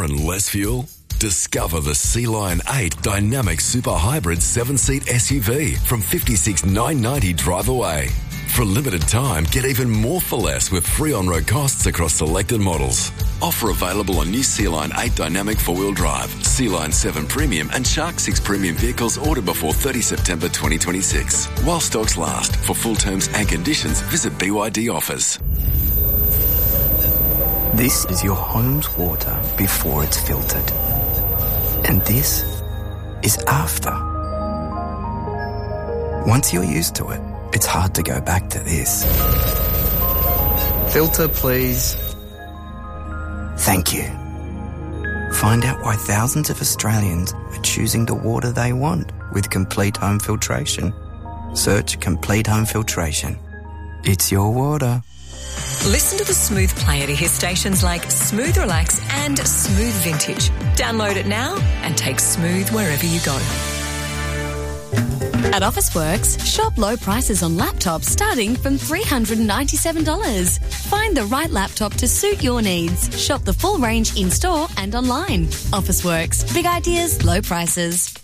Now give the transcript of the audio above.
and less fuel? Discover the Sea Lion 8 Dynamic Super Hybrid 7-seat SUV from $56,990 drive away. For a limited time, get even more for less with free on-road costs across selected models. Offer available on new Sea Lion 8 Dynamic 4-wheel drive, Sea Lion 7 Premium and Shark 6 Premium vehicles ordered before 30 September 2026. While stocks last. For full terms and conditions, visit BYD offers. This is your home's water before it's filtered. And this is after. Once you're used to it, it's hard to go back to this. Filter, please. Thank you. Find out why thousands of Australians are choosing the water they want with Complete Home Filtration. Search Complete Home Filtration. It's your water. Listen to the Smooth Player to hear stations like Smooth Relax and Smooth Vintage. Download it now and take Smooth wherever you go. At Officeworks, shop low prices on laptops starting from $397. Find the right laptop to suit your needs. Shop the full range in-store and online. Officeworks. Big ideas, low prices.